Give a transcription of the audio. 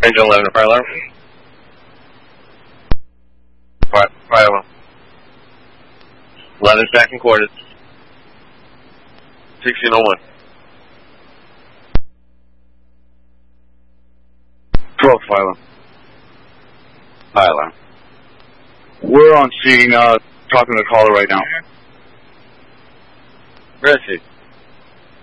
Engine 11 to fire alarm. Fire alarm. 11 stacking quarters. 1601. 12 fire alarm. Fire alarm. We're on scene, talking to the caller right now. Where is he?